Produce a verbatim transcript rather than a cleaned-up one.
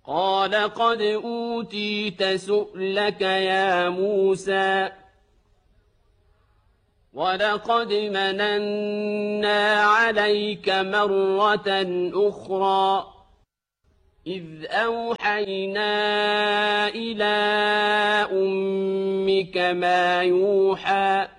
قال قد أوتيت سؤلك يا موسى ولقد مننا عليك مرة أخرى إذ أوحينا إلى أمك ما يوحى